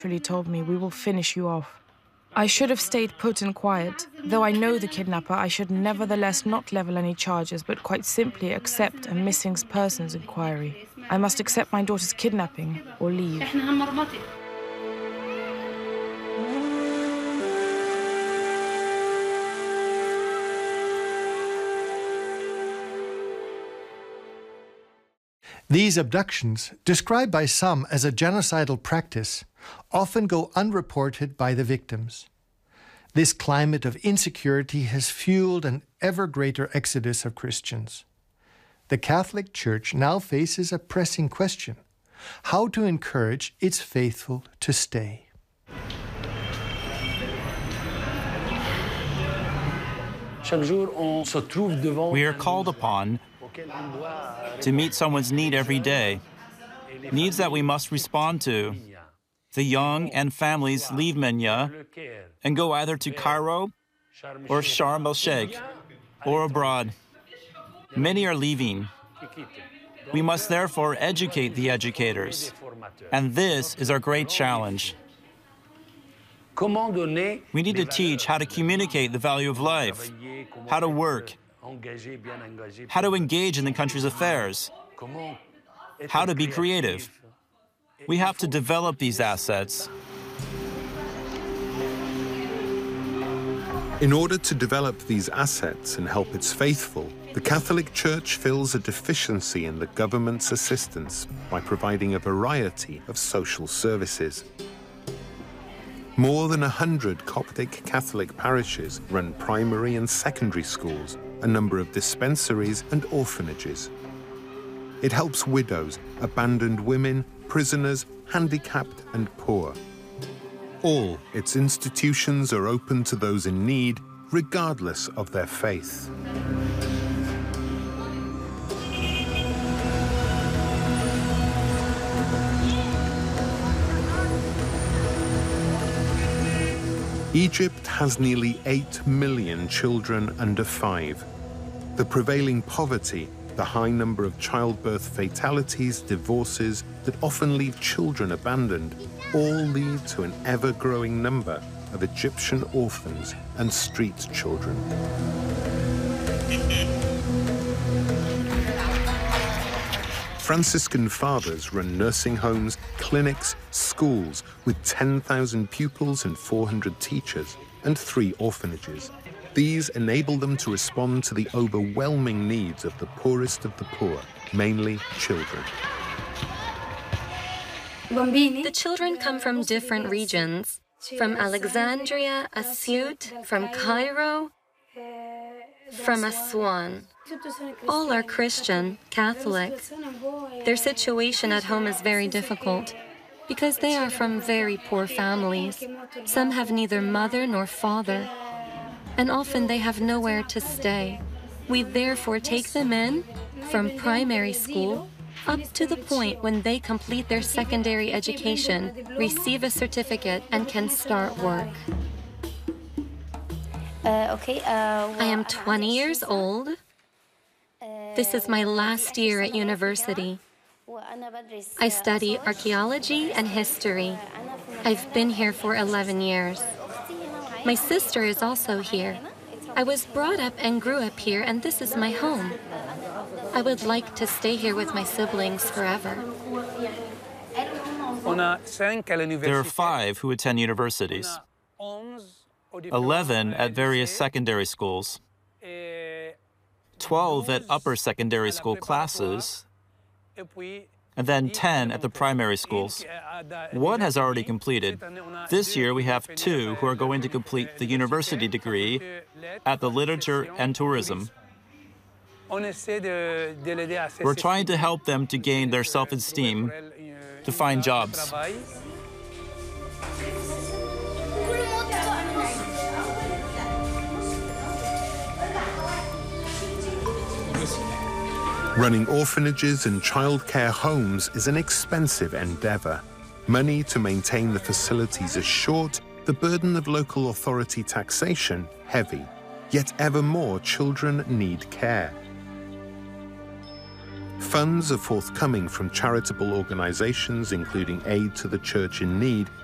He told me, "We will finish you off." I should have stayed put and quiet. Though I know the kidnapper, I should nevertheless not level any charges, but quite simply accept a missing persons inquiry. I must accept my daughter's kidnapping or leave. These abductions, described by some as a genocidal practice, often go unreported by the victims. This climate of insecurity has fueled an ever greater exodus of Christians. The Catholic Church now faces a pressing question: how to encourage its faithful to stay. We are called upon to meet someone's need every day, needs that we must respond to. The young and families leave Menya and go either to Cairo or Sharm el-Sheikh or abroad. Many are leaving. We must therefore educate the educators, and this is our great challenge. We need to teach how to communicate the value of life, how to work, how to engage in the country's affairs, how to be creative. We have to develop these assets. In order to develop these assets and help its faithful, the Catholic Church fills a deficiency in the government's assistance by providing a variety of social services. More than 100 Coptic Catholic parishes run primary and secondary schools, a number of dispensaries and orphanages. It helps widows, abandoned women, prisoners, handicapped and poor. All its institutions are open to those in need, regardless of their faith. Egypt has nearly 8 million children under 5. The prevailing poverty, the high number of childbirth fatalities, divorces that often leave children abandoned, all lead to an ever-growing number of Egyptian orphans and street children. Franciscan fathers run nursing homes, clinics, schools with 10,000 pupils and 400 teachers, and 3 orphanages. These enable them to respond to the overwhelming needs of the poorest of the poor, mainly children. The children come from different regions, from Alexandria, Asyut, from Cairo, from Aswan. All are Christian, Catholic. Their situation at home is very difficult because they are from very poor families. Some have neither mother nor father, and often they have nowhere to stay. We therefore take them in from primary school up to the point when they complete their secondary education, receive a certificate, and can start work. I am 20 years old. This is my last year at university. I study archaeology and history. I've been here for 11 years. My sister is also here. I was brought up and grew up here, and this is my home. I would like to stay here with my siblings forever. There are 5 who attend universities, 11 at various secondary schools, 12 at upper secondary school classes, and then 10 at the primary schools. 1 has already completed. This year we have 2 who are going to complete the university degree at the Literature and Tourism. We're trying to help them to gain their self-esteem, to find jobs. Running orphanages and childcare homes is an expensive endeavor. Money to maintain the facilities is short, the burden of local authority taxation heavy. Yet ever more children need care. Funds are forthcoming from charitable organizations, including Aid to the Church in Need,